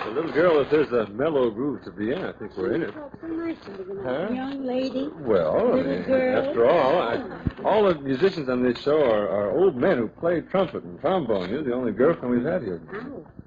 Little girl, if there's a mellow groove to be in, I think we're in it. So nice to begin. Huh? Young lady. Well, Little girl. after all the musicians on this show are old men who play trumpet and trombone. You're the only girlfriend we've had here. Oh.